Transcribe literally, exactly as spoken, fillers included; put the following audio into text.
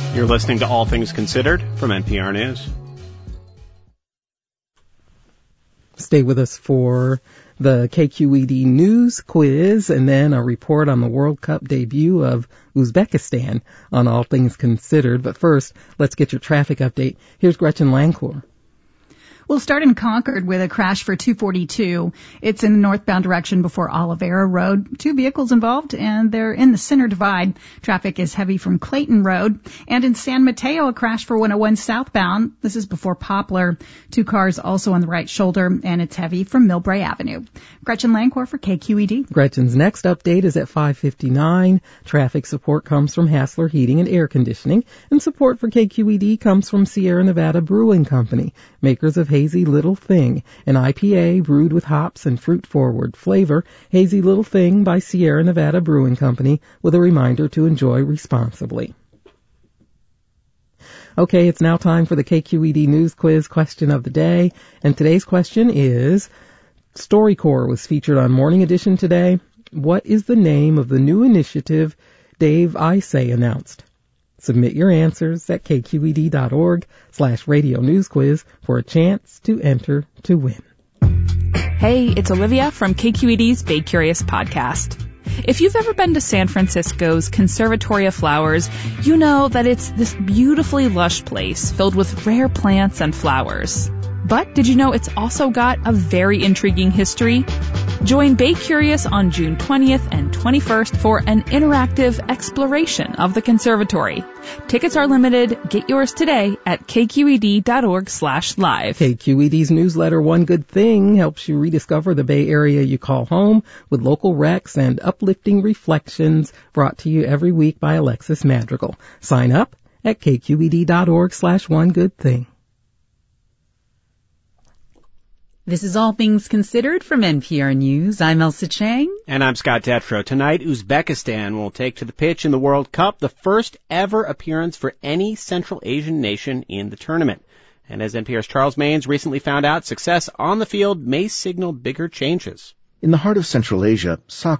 You're listening to All Things Considered from N P R News. Stay with us for the K Q E D News Quiz and then a report on the World Cup debut of Uzbekistan on All Things Considered. But first, let's get your traffic update. Here's Gretchen Lancor. We'll start in Concord with a crash for two forty-two. It's in the northbound direction before Olivera Road. Two vehicles involved, and they're in the center divide. Traffic is heavy from Clayton Road. And in San Mateo, a crash for one oh one southbound. This is before Poplar. Two cars also on the right shoulder, and it's heavy from Millbrae Avenue. Gretchen Lancor for K Q E D. Gretchen's next update is at five fifty-nine. Traffic support comes from Hassler Heating and Air Conditioning, and support for K Q E D comes from Sierra Nevada Brewing Company, makers of Hazy Little Thing, an I P A brewed with hops and fruit-forward flavor. Hazy Little Thing by Sierra Nevada Brewing Company, with a reminder to enjoy responsibly. Okay, it's now time for the K Q E D News Quiz question of the day, and today's question is, StoryCorps was featured on Morning Edition today. What is the name of the new initiative Dave Isay announced? Submit your answers at kqed.org slash radio news quiz for a chance to enter to win. Hey, it's Olivia from K Q E D's Bay Curious podcast. If you've ever been to San Francisco's Conservatory of Flowers, you know that it's this beautifully lush place filled with rare plants and flowers. But did you know it's also got a very intriguing history? Join Bay Curious on June twentieth and twenty-first for an interactive exploration of the conservatory. Tickets are limited. Get yours today at kqed.org slash live. K Q E D's newsletter, One Good Thing, helps you rediscover the Bay Area you call home with local recs and uplifting reflections brought to you every week by Alexis Madrigal. Sign up at kqed.org slash one good thing. This is All Things Considered from N P R News. I'm Elsa Chang. And I'm Scott Tetro. Tonight, Uzbekistan will take to the pitch in the World Cup, the first ever appearance for any Central Asian nation in the tournament. And as N P R's Charles Maynes recently found out, success on the field may signal bigger changes. In the heart of Central Asia, soccer